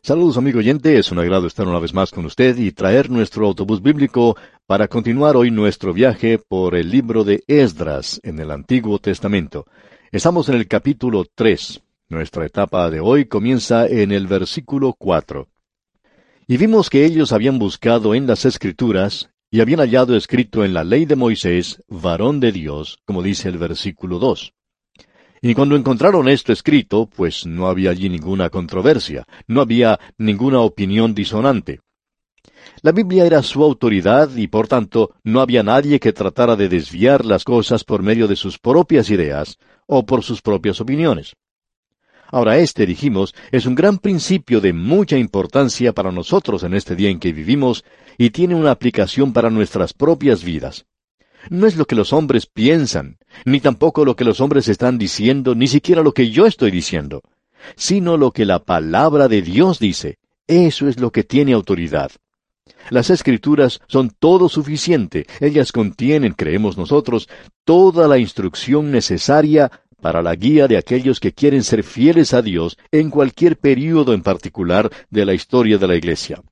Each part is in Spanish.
Saludos, amigo oyente, es un agrado estar una vez más con usted y traer nuestro autobús bíblico para continuar hoy nuestro viaje por el libro de Esdras en el Antiguo Testamento. Estamos en el capítulo 3. Nuestra etapa de hoy comienza en el versículo 4. Y vimos que ellos habían buscado en las Escrituras y habían hallado escrito en la ley de Moisés, varón de Dios, como dice el versículo 2. Y cuando encontraron esto escrito, pues no había allí ninguna controversia, no había ninguna opinión disonante. La Biblia era su autoridad y por tanto no había nadie que tratara de desviar las cosas por medio de sus propias ideas o por sus propias opiniones. Ahora dijimos, es un gran principio de mucha importancia para nosotros en este día en que vivimos y tiene una aplicación para nuestras propias vidas. No es lo que los hombres piensan, ni tampoco lo que los hombres están diciendo, ni siquiera lo que yo estoy diciendo, sino lo que la palabra de Dios dice. Eso es lo que tiene autoridad. Las Escrituras son todo suficiente. Ellas contienen, creemos nosotros, toda la instrucción necesaria para la guía de aquellos que quieren ser fieles a Dios en cualquier período en particular de la historia de la Iglesia.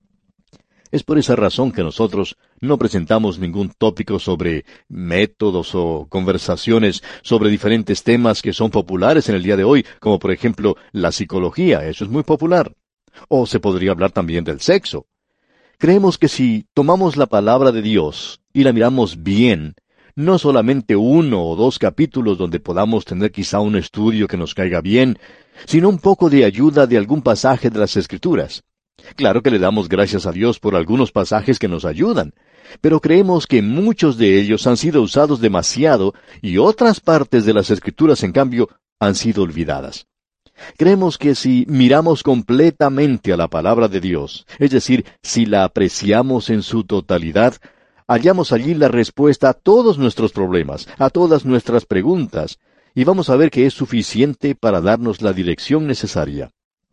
Es por esa razón que nosotros no presentamos ningún tópico sobre métodos o conversaciones sobre diferentes temas que son populares en el día de hoy, como por ejemplo la psicología, eso es muy popular. O se podría hablar también del sexo. Creemos que si tomamos la palabra de Dios y la miramos bien, no solamente 1 o 2 capítulos donde podamos tener quizá un estudio que nos caiga bien, sino un poco de ayuda de algún pasaje de las Escrituras. Claro que le damos gracias a Dios por algunos pasajes que nos ayudan, pero creemos que muchos de ellos han sido usados demasiado y otras partes de las Escrituras, en cambio, han sido olvidadas. Creemos que si miramos completamente a la palabra de Dios, es decir, si la apreciamos en su totalidad, hallamos allí la respuesta a todos nuestros problemas, a todas nuestras preguntas, y vamos a ver que es suficiente para darnos la dirección necesaria.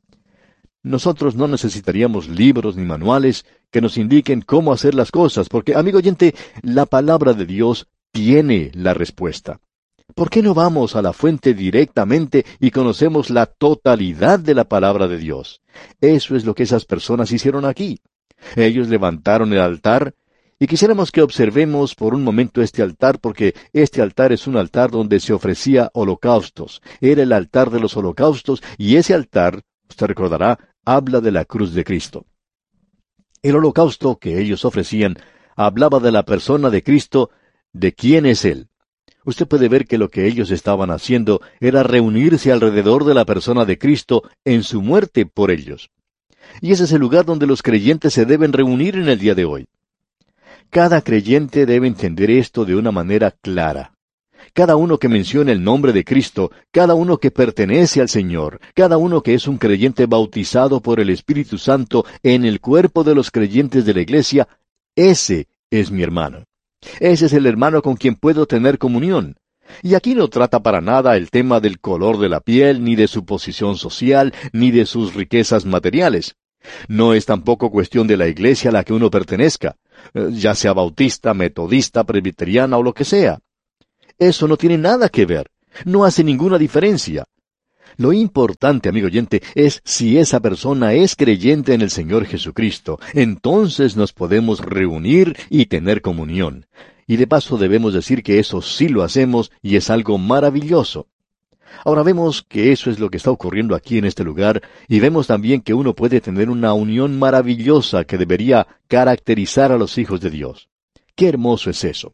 Nosotros no necesitaríamos libros ni manuales que nos indiquen cómo hacer las cosas, porque, amigo oyente, la palabra de Dios tiene la respuesta. ¿Por qué no vamos a la fuente directamente y conocemos la totalidad de la palabra de Dios? Eso es lo que esas personas hicieron aquí. Ellos levantaron el altar, y quisiéramos que observemos por un momento este altar, porque este altar es un altar donde se ofrecía holocaustos. Era el altar de los holocaustos, y ese altar, usted recordará, habla de la cruz de Cristo. El holocausto que ellos ofrecían hablaba de la persona de Cristo, de quién es Él. Usted puede ver que lo que ellos estaban haciendo era reunirse alrededor de la persona de Cristo en su muerte por ellos. Y ese es el lugar donde los creyentes se deben reunir en el día de hoy. Cada creyente debe entender esto de una manera clara. Cada uno que menciona el nombre de Cristo, cada uno que pertenece al Señor, cada uno que es un creyente bautizado por el Espíritu Santo en el cuerpo de los creyentes de la Iglesia, ese es mi hermano. Ese es el hermano con quien puedo tener comunión. Y aquí no trata para nada el tema del color de la piel, ni de su posición social, ni de sus riquezas materiales. No es tampoco cuestión de la iglesia a la que uno pertenezca, ya sea bautista, metodista, presbiteriana o lo que sea. Eso no tiene nada que ver, no hace ninguna diferencia. Lo importante, amigo oyente, es si esa persona es creyente en el Señor Jesucristo, entonces nos podemos reunir y tener comunión. Y de paso debemos decir que eso sí lo hacemos y es algo maravilloso. Ahora vemos que eso es lo que está ocurriendo aquí en este lugar, y vemos también que uno puede tener una unión maravillosa que debería caracterizar a los hijos de Dios. ¡Qué hermoso es eso!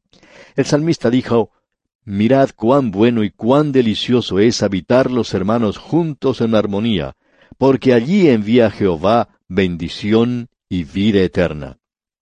El salmista dijo, «Mirad cuán bueno y cuán delicioso es habitar los hermanos juntos en armonía, porque allí envía Jehová bendición y vida eterna».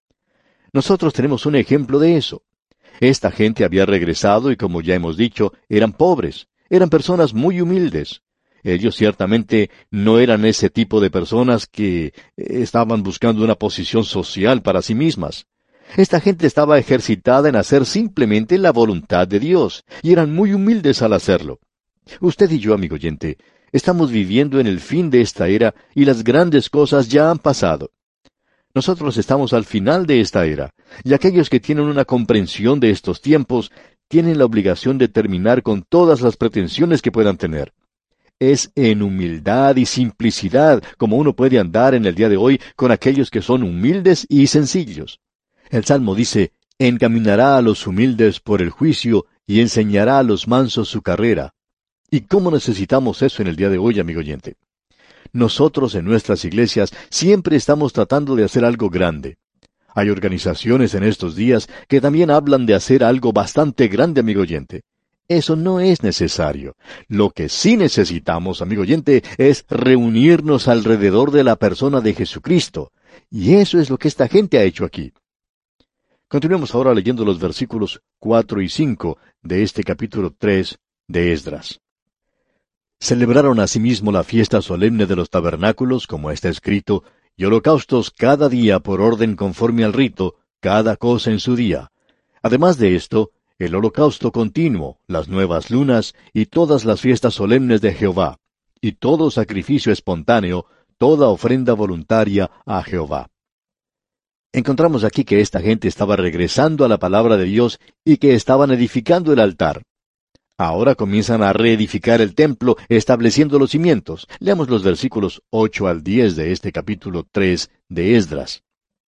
Nosotros tenemos un ejemplo de eso. Esta gente había regresado y, como ya hemos dicho, eran pobres, eran personas muy humildes. Ellos ciertamente no eran ese tipo de personas que estaban buscando una posición social para sí mismas. Esta gente estaba ejercitada en hacer simplemente la voluntad de Dios, y eran muy humildes al hacerlo. Usted y yo, amigo oyente, estamos viviendo en el fin de esta era, y las grandes cosas ya han pasado. Nosotros estamos al final de esta era, y aquellos que tienen una comprensión de estos tiempos, tienen la obligación de terminar con todas las pretensiones que puedan tener. es en humildad y simplicidad, como uno puede andar en el día de hoy con aquellos que son humildes y sencillos. El Salmo dice, encaminará a los humildes por el juicio y enseñará a los mansos su carrera. ¿Y cómo necesitamos eso en el día de hoy, amigo oyente? Nosotros en nuestras iglesias siempre estamos tratando de hacer algo grande. Hay organizaciones en estos días que también hablan de hacer algo bastante grande, amigo oyente. Eso no es necesario. Lo que sí necesitamos, amigo oyente, es reunirnos alrededor de la persona de Jesucristo. Y eso es lo que esta gente ha hecho aquí. Continuemos ahora leyendo los versículos 4 y 5 de este capítulo 3 de Esdras. Celebraron asimismo la fiesta solemne de los tabernáculos, como está escrito, y holocaustos cada día por orden conforme al rito, cada cosa en su día. Además de esto, el holocausto continuo, las nuevas lunas y todas las fiestas solemnes de Jehová, y todo sacrificio espontáneo, toda ofrenda voluntaria a Jehová. Encontramos aquí que esta gente estaba regresando a la palabra de Dios y que estaban edificando el altar. Ahora comienzan a reedificar el templo, estableciendo los cimientos. Leamos los versículos 8 al 10 de este capítulo 3 de Esdras.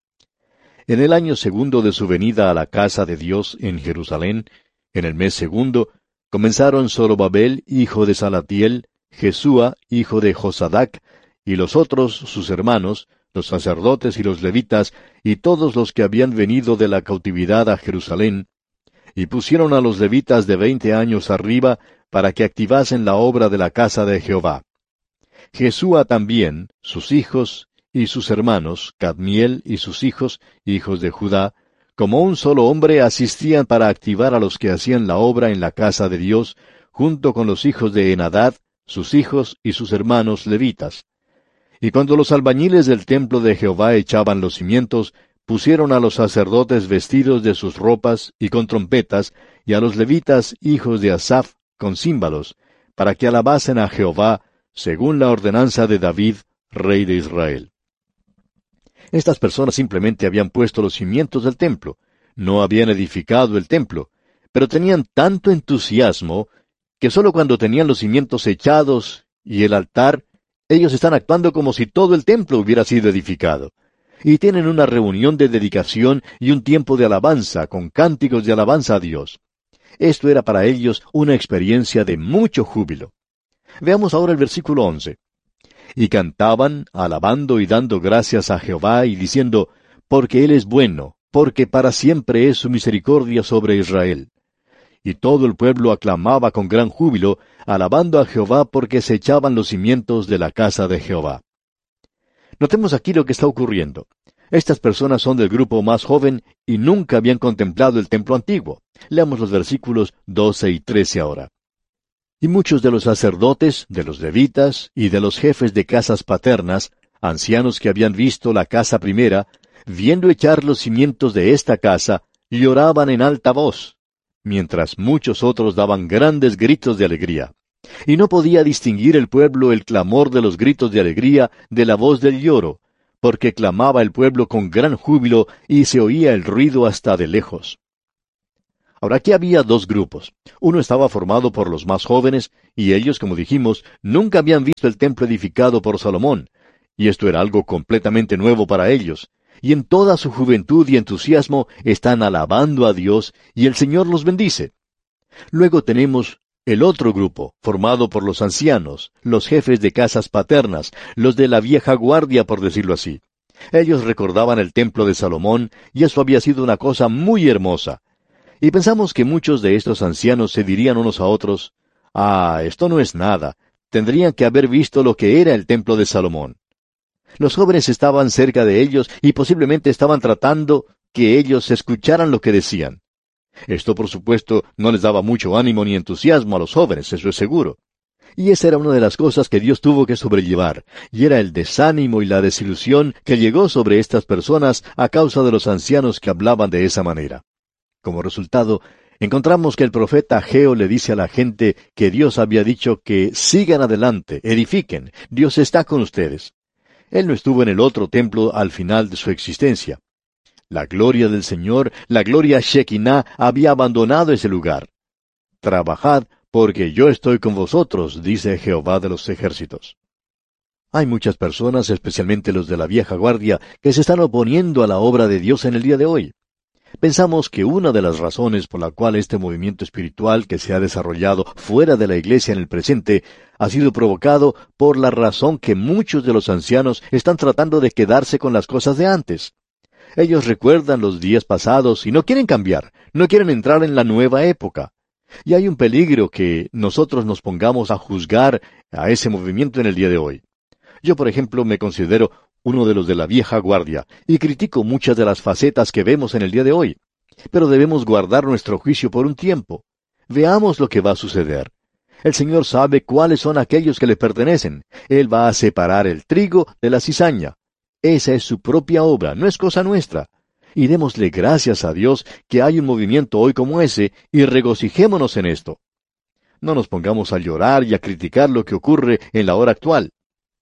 En el año segundo de su venida a la casa de Dios en Jerusalén, en el mes segundo, comenzaron Zorobabel, hijo de Salatiel, Jesúa, hijo de Josadac, y los otros, sus hermanos, los sacerdotes y los levitas, y todos los que habían venido de la cautividad a Jerusalén, y pusieron a los levitas de 20 años arriba para que activasen la obra de la casa de Jehová. Jesúa también, sus hijos y sus hermanos, Cadmiel y sus hijos, hijos de Judá, como un solo hombre asistían para activar a los que hacían la obra en la casa de Dios, junto con los hijos de Enadad, sus hijos y sus hermanos levitas. Y cuando los albañiles del templo de Jehová echaban los cimientos, pusieron a los sacerdotes vestidos de sus ropas y con trompetas, y a los levitas, hijos de Asaph, con címbalos, para que alabasen a Jehová, según la ordenanza de David, rey de Israel. Estas personas simplemente habían puesto los cimientos del templo, no habían edificado el templo, pero tenían tanto entusiasmo que sólo cuando tenían los cimientos echados y el altar, ellos están actuando como si todo el templo hubiera sido edificado. Y tienen una reunión de dedicación y un tiempo de alabanza, con cánticos de alabanza a Dios. Esto era para ellos una experiencia de mucho júbilo. Veamos ahora el versículo 11. Y cantaban, alabando y dando gracias a Jehová, y diciendo, porque Él es bueno, porque para siempre es su misericordia sobre Israel. Y todo el pueblo aclamaba con gran júbilo, alabando a Jehová porque se echaban los cimientos de la casa de Jehová. Notemos aquí lo que está ocurriendo. Estas personas son del grupo más joven y nunca habían contemplado el templo antiguo. Leamos los versículos 12 y 13 ahora. Y muchos de los sacerdotes, de los levitas y de los jefes de casas paternas, ancianos que habían visto la casa primera, viendo echar los cimientos de esta casa, lloraban en alta voz, mientras muchos otros daban grandes gritos de alegría. Y no podía distinguir el pueblo el clamor de los gritos de alegría de la voz del lloro, porque clamaba el pueblo con gran júbilo y se oía el ruido hasta de lejos. Ahora aquí había dos grupos. Uno estaba formado por los más jóvenes, y ellos, como dijimos, nunca habían visto el templo edificado por Salomón, y esto era algo completamente nuevo para ellos. Y en toda su juventud y entusiasmo están alabando a Dios, y el Señor los bendice. Luego tenemos el otro grupo, formado por los ancianos, los jefes de casas paternas, los de la vieja guardia, por decirlo así. Ellos recordaban el templo de Salomón, y eso había sido una cosa muy hermosa. Y pensamos que muchos de estos ancianos se dirían unos a otros, esto no es nada, tendrían que haber visto lo que era el templo de Salomón. Los jóvenes estaban cerca de ellos y posiblemente estaban tratando que ellos escucharan lo que decían. Esto, por supuesto, no les daba mucho ánimo ni entusiasmo a los jóvenes, eso es seguro. Y esa era una de las cosas que Dios tuvo que sobrellevar, y era el desánimo y la desilusión que llegó sobre estas personas a causa de los ancianos que hablaban de esa manera. Como resultado, encontramos que el profeta Ageo le dice a la gente que Dios había dicho que sigan adelante, edifiquen, Dios está con ustedes. Él no estuvo en el otro templo al final de su existencia. La gloria del Señor, la gloria Shekinah, había abandonado ese lugar. Trabajad, porque yo estoy con vosotros, dice Jehová de los ejércitos. Hay muchas personas, especialmente los de la vieja guardia, que se están oponiendo a la obra de Dios en el día de hoy. Pensamos que una de las razones por la cual este movimiento espiritual que se ha desarrollado fuera de la iglesia en el presente ha sido provocado por la razón que muchos de los ancianos están tratando de quedarse con las cosas de antes. Ellos recuerdan los días pasados y no quieren cambiar, no quieren entrar en la nueva época. Y hay un peligro que nosotros nos pongamos a juzgar a ese movimiento en el día de hoy. Yo, por ejemplo, me considero uno de los de la vieja guardia, y critico muchas de las facetas que vemos en el día de hoy. Pero debemos guardar nuestro juicio por un tiempo. Veamos lo que va a suceder. El Señor sabe cuáles son aquellos que le pertenecen. Él va a separar el trigo de la cizaña. Esa es su propia obra, no es cosa nuestra. Y démosle gracias a Dios que hay un movimiento hoy como ese, y regocijémonos en esto. No nos pongamos a llorar y a criticar lo que ocurre en la hora actual.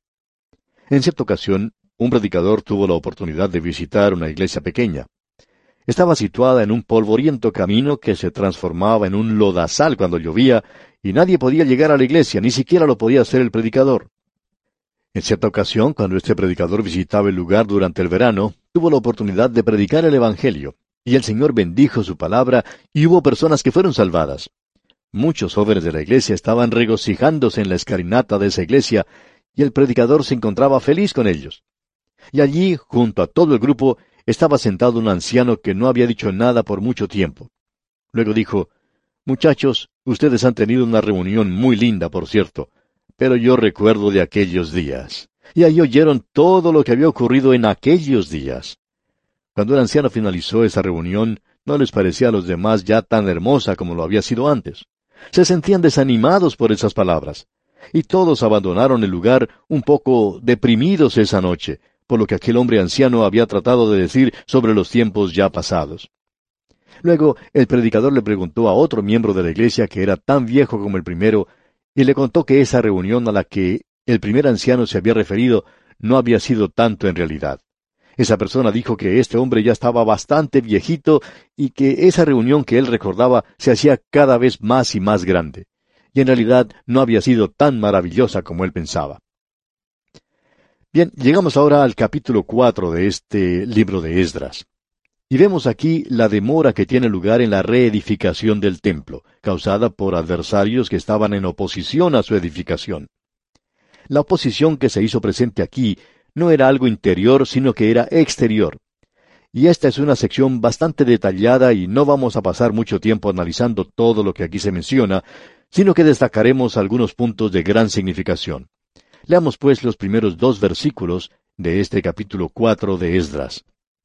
En cierta ocasión, un predicador tuvo la oportunidad de visitar una iglesia pequeña. Estaba situada en un polvoriento camino que se transformaba en un lodazal cuando llovía, y nadie podía llegar a la iglesia, ni siquiera lo podía hacer el predicador. En cierta ocasión, cuando este predicador visitaba el lugar durante el verano, tuvo la oportunidad de predicar el Evangelio, y el Señor bendijo su palabra, y hubo personas que fueron salvadas. Muchos jóvenes de la iglesia estaban regocijándose en la escalinata de esa iglesia, y el predicador se encontraba feliz con ellos. Y allí, junto a todo el grupo, estaba sentado un anciano que no había dicho nada por mucho tiempo. Luego dijo, «Muchachos, ustedes han tenido una reunión muy linda, por cierto, pero yo recuerdo de aquellos días». Y ahí oyeron todo lo que había ocurrido en aquellos días. Cuando el anciano finalizó esa reunión, no les parecía a los demás ya tan hermosa como lo había sido antes. Se sentían desanimados por esas palabras. Y todos abandonaron el lugar un poco deprimidos esa noche, por lo que aquel hombre anciano había tratado de decir sobre los tiempos ya pasados. Luego, el predicador le preguntó a otro miembro de la iglesia que era tan viejo como el primero, y le contó que esa reunión a la que el primer anciano se había referido no había sido tanto en realidad. Esa persona dijo que este hombre ya estaba bastante viejito y que esa reunión que él recordaba se hacía cada vez más y más grande. Y en realidad no había sido tan maravillosa como él pensaba. Bien, llegamos ahora al capítulo 4 de este libro de Esdras. Y vemos aquí la demora que tiene lugar en la reedificación del templo, causada por adversarios que estaban en oposición a su edificación. La oposición que se hizo presente aquí no era algo interior, sino que era exterior. Y esta es una sección bastante detallada y no vamos a pasar mucho tiempo analizando todo lo que aquí se menciona, sino que destacaremos algunos puntos de gran significación. Leamos pues los primeros 2 versículos de este capítulo 4 de Esdras.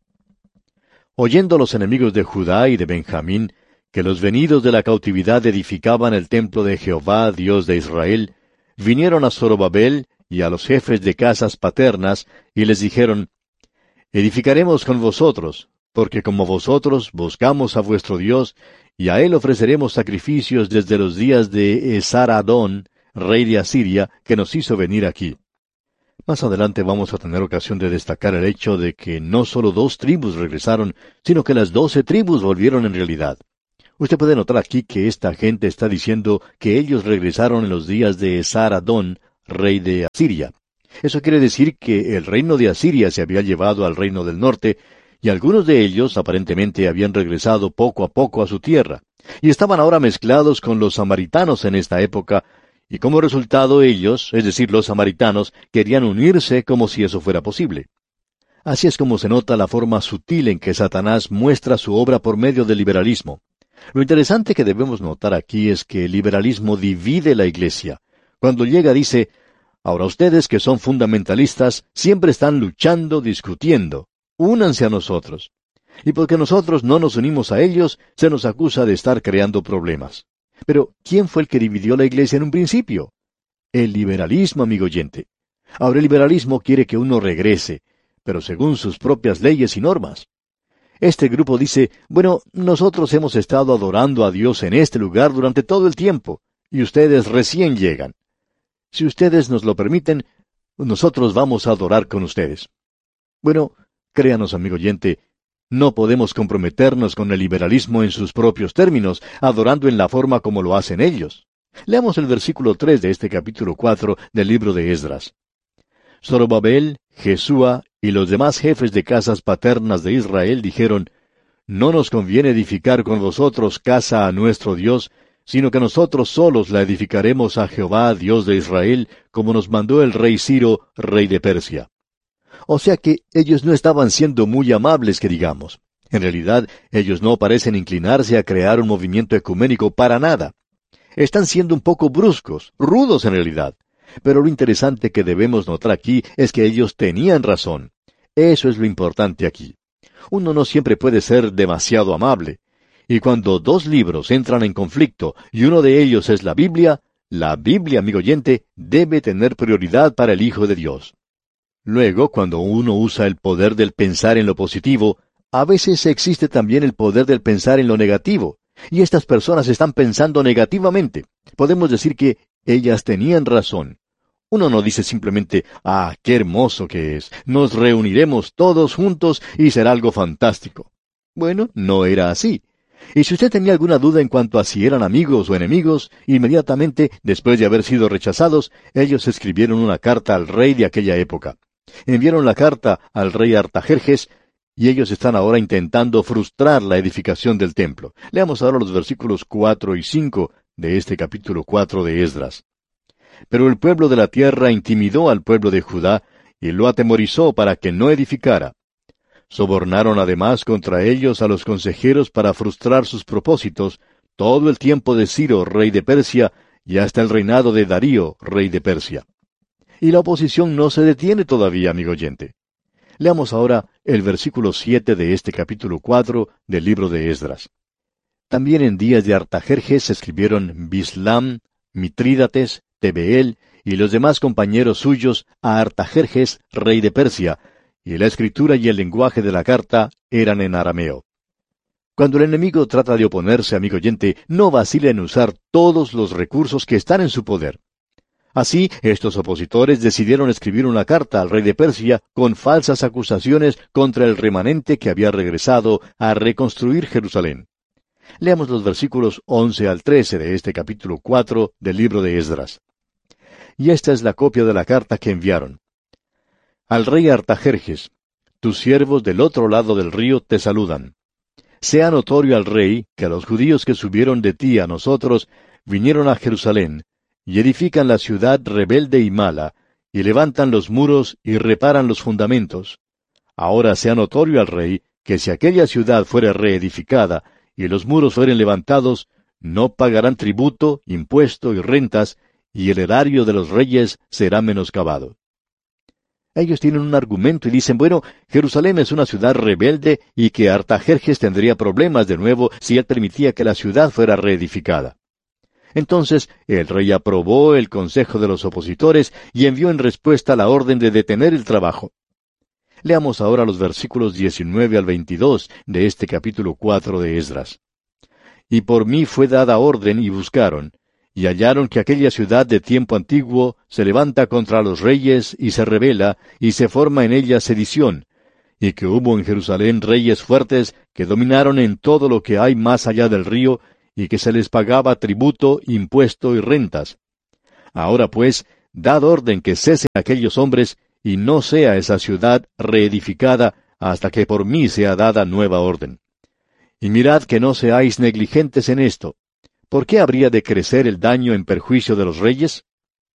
Oyendo los enemigos de Judá y de Benjamín, que los venidos de la cautividad edificaban el templo de Jehová, Dios de Israel, vinieron a Zorobabel y a los jefes de casas paternas, y les dijeron, «Edificaremos con vosotros, porque como vosotros buscamos a vuestro Dios, y a él ofreceremos sacrificios desde los días de Esar-Adón, rey de Asiria, que nos hizo venir aquí». Más adelante vamos a tener ocasión de destacar el hecho de que no solo 2 tribus regresaron, sino que las 12 tribus volvieron en realidad. Usted puede notar aquí que esta gente está diciendo que ellos regresaron en los días de Esar-Adón, rey de Asiria. Eso quiere decir que el reino de Asiria se había llevado al reino del norte, y algunos de ellos aparentemente habían regresado poco a poco a su tierra, y estaban ahora mezclados con los samaritanos en esta época, y como resultado ellos, es decir, los samaritanos, querían unirse como si eso fuera posible. Así es como se nota la forma sutil en que Satanás muestra su obra por medio del liberalismo. Lo interesante que debemos notar aquí es que el liberalismo divide la iglesia. Cuando llega dice, «Ahora ustedes que son fundamentalistas siempre están luchando, discutiendo. Únanse a nosotros». Y porque nosotros no nos unimos a ellos, se nos acusa de estar creando problemas. Pero, ¿quién fue el que dividió la iglesia en un principio? El liberalismo, amigo oyente. Ahora el liberalismo quiere que uno regrese, pero según sus propias leyes y normas. Este grupo dice, bueno, nosotros hemos estado adorando a Dios en este lugar durante todo el tiempo, y ustedes recién llegan. Si ustedes nos lo permiten, nosotros vamos a adorar con ustedes. Bueno, créanos, amigo oyente, no podemos comprometernos con el liberalismo en sus propios términos, adorando en la forma como lo hacen ellos. Leamos el versículo 3 de este capítulo 4 del libro de Esdras. Zorobabel, Jesúa y los demás jefes de casas paternas de Israel dijeron, no nos conviene edificar con vosotros casa a nuestro Dios, sino que nosotros solos la edificaremos a Jehová, Dios de Israel, como nos mandó el rey Ciro, rey de Persia. O sea que ellos no estaban siendo muy amables, que digamos. En realidad, ellos no parecen inclinarse a crear un movimiento ecuménico para nada. Están siendo un poco bruscos, rudos en realidad. Pero lo interesante que debemos notar aquí es que ellos tenían razón. Eso es lo importante aquí. Uno no siempre puede ser demasiado amable. Y cuando dos libros entran en conflicto y uno de ellos es la Biblia, amigo oyente, debe tener prioridad para el Hijo de Dios. Luego, cuando uno usa el poder del pensar en lo positivo, a veces existe también el poder del pensar en lo negativo. Y estas personas están pensando negativamente. Podemos decir que ellas tenían razón. Uno no dice simplemente, qué hermoso que es, nos reuniremos todos juntos y será algo fantástico. Bueno, no era así. Y si usted tenía alguna duda en cuanto a si eran amigos o enemigos, inmediatamente, después de haber sido rechazados, ellos escribieron una carta al rey de aquella época. Enviaron la carta al rey Artajerjes, y ellos están ahora intentando frustrar la edificación del templo. Leamos ahora los versículos 4 y 5 de este capítulo 4 de Esdras. Pero el pueblo de la tierra intimidó al pueblo de Judá, y lo atemorizó para que no edificara. Sobornaron además contra ellos a los consejeros para frustrar sus propósitos, todo el tiempo de Ciro, rey de Persia, y hasta el reinado de Darío, rey de Persia. Y la oposición no se detiene todavía, amigo oyente. Leamos ahora el versículo 7 de este capítulo 4 del libro de Esdras. También en días de Artajerjes se escribieron Bislam, Mitrídates, Tebeel y los demás compañeros suyos a Artajerjes, rey de Persia, y la escritura y el lenguaje de la carta eran en arameo. Cuando el enemigo trata de oponerse, amigo oyente, no vacile en usar todos los recursos que están en su poder. Así, estos opositores decidieron escribir una carta al rey de Persia con falsas acusaciones contra el remanente que había regresado a reconstruir Jerusalén. Leamos los versículos 11 al 13 de este capítulo 4 del libro de Esdras. Y esta es la copia de la carta que enviaron. Al rey Artajerjes, tus siervos del otro lado del río te saludan. Sea notorio al rey que a los judíos que subieron de ti a nosotros vinieron a Jerusalén, y edifican la ciudad rebelde y mala, y levantan los muros y reparan los fundamentos. Ahora sea notorio al rey que si aquella ciudad fuere reedificada, y los muros fueren levantados, no pagarán tributo, impuesto y rentas, y el erario de los reyes será menoscabado. Ellos tienen un argumento y dicen, bueno, Jerusalén es una ciudad rebelde y que Artajerjes tendría problemas de nuevo si él permitía que la ciudad fuera reedificada. Entonces el rey aprobó el consejo de los opositores y envió en respuesta la orden de detener el trabajo. Leamos ahora los versículos 19 al 22 de este capítulo 4 de Esdras. Y por mí fue dada orden y buscaron, y hallaron que aquella ciudad de tiempo antiguo se levanta contra los reyes y se rebela, y se forma en ella sedición, y que hubo en Jerusalén reyes fuertes que dominaron en todo lo que hay más allá del río, y que se les pagaba tributo, impuesto y rentas. Ahora pues, dad orden que cesen aquellos hombres, y no sea esa ciudad reedificada hasta que por mí sea dada nueva orden. Y mirad que no seáis negligentes en esto. ¿Por qué habría de crecer el daño en perjuicio de los reyes?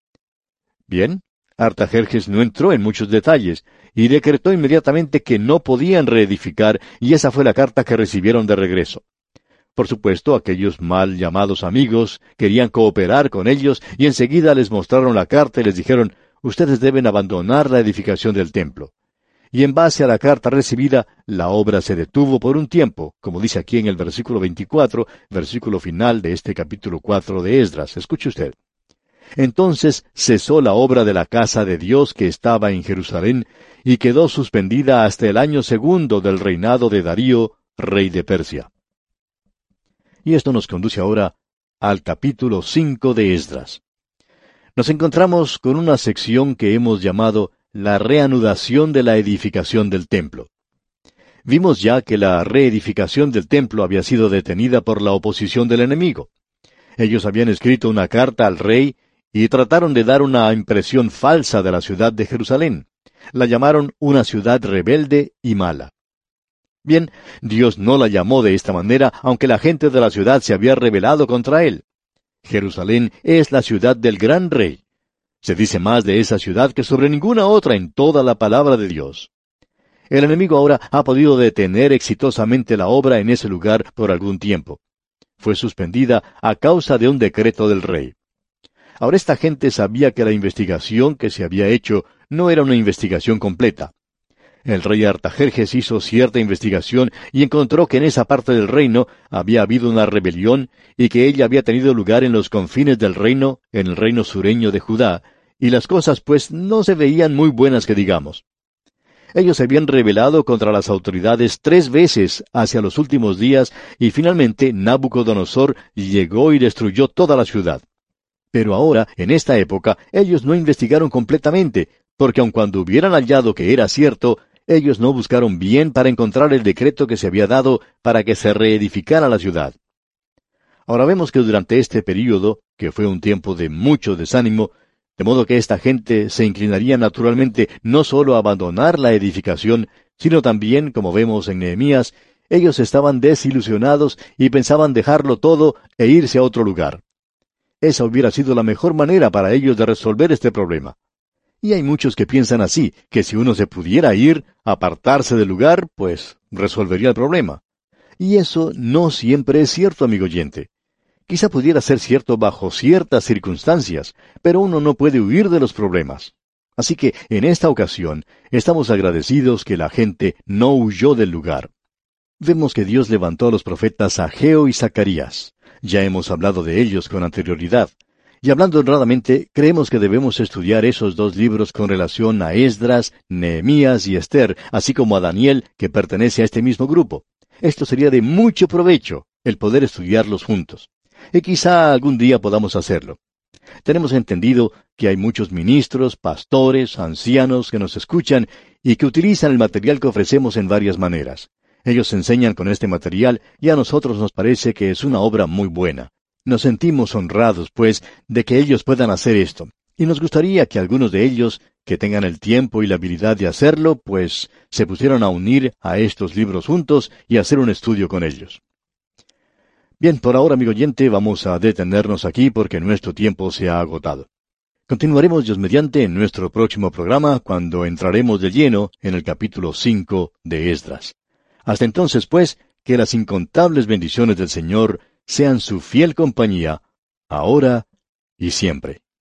Bien, Artajerjes no entró en muchos detalles, y decretó inmediatamente que no podían reedificar, y esa fue la carta que recibieron de regreso. Por supuesto, aquellos mal llamados amigos querían cooperar con ellos, y enseguida les mostraron la carta y les dijeron, ustedes deben abandonar la edificación del templo. Y en base a la carta recibida, la obra se detuvo por un tiempo, como dice aquí en el versículo 24, versículo final de este capítulo 4 de Esdras. Escuche usted. Entonces cesó la obra de la casa de Dios que estaba en Jerusalén, y quedó suspendida hasta el año segundo del reinado de Darío, rey de Persia. Y esto nos conduce ahora al capítulo 5 de Esdras. Nos encontramos con una sección que hemos llamado la reanudación de la edificación del templo. Vimos ya que la reedificación del templo había sido detenida por la oposición del enemigo. Ellos habían escrito una carta al rey y trataron de dar una impresión falsa de la ciudad de Jerusalén. La llamaron una ciudad rebelde y mala. Bien, Dios no la llamó de esta manera, aunque la gente de la ciudad se había rebelado contra él. Jerusalén es la ciudad del gran rey. Se dice más de esa ciudad que sobre ninguna otra en toda la palabra de Dios. El enemigo ahora ha podido detener exitosamente la obra en ese lugar por algún tiempo. Fue suspendida a causa de un decreto del rey. Ahora esta gente sabía que la investigación que se había hecho no era una investigación completa. El rey Artajerjes hizo cierta investigación y encontró que en esa parte del reino había habido una rebelión y que ella había tenido lugar en los confines del reino, en el reino sureño de Judá, y las cosas pues no se veían muy buenas que digamos. Ellos se habían rebelado contra las autoridades 3 veces hacia los últimos días y finalmente Nabucodonosor llegó y destruyó toda la ciudad. Pero ahora, en esta época, ellos no investigaron completamente, porque aun cuando hubieran hallado que era cierto, ellos no buscaron bien para encontrar el decreto que se había dado para que se reedificara la ciudad. Ahora vemos que durante este período, que fue un tiempo de mucho desánimo, de modo que esta gente se inclinaría naturalmente no solo a abandonar la edificación, sino también, como vemos en Nehemías, ellos estaban desilusionados y pensaban dejarlo todo e irse a otro lugar. Esa hubiera sido la mejor manera para ellos de resolver este problema. Y hay muchos que piensan así, que si uno se pudiera ir, apartarse del lugar, pues resolvería el problema. Y eso no siempre es cierto, amigo oyente. Quizá pudiera ser cierto bajo ciertas circunstancias, pero uno no puede huir de los problemas. Así que, en esta ocasión, estamos agradecidos que la gente no huyó del lugar. Vemos que Dios levantó a los profetas Ageo y Zacarías. Ya hemos hablado de ellos con anterioridad. Y hablando honradamente, creemos que debemos estudiar esos 2 libros con relación a Esdras, Nehemías y Esther, así como a Daniel, que pertenece a este mismo grupo. Esto sería de mucho provecho, el poder estudiarlos juntos. Y quizá algún día podamos hacerlo. Tenemos entendido que hay muchos ministros, pastores, ancianos que nos escuchan y que utilizan el material que ofrecemos en varias maneras. Ellos enseñan con este material y a nosotros nos parece que es una obra muy buena. Nos sentimos honrados, pues, de que ellos puedan hacer esto, y nos gustaría que algunos de ellos, que tengan el tiempo y la habilidad de hacerlo, pues, se pusieran a unir a estos libros juntos y hacer un estudio con ellos. Bien, por ahora, amigo oyente, vamos a detenernos aquí porque nuestro tiempo se ha agotado. Continuaremos, Dios mediante, en nuestro próximo programa, cuando entraremos de lleno en el capítulo 5 de Esdras. Hasta entonces, pues, que las incontables bendiciones del Señor sean su fiel compañía, ahora y siempre.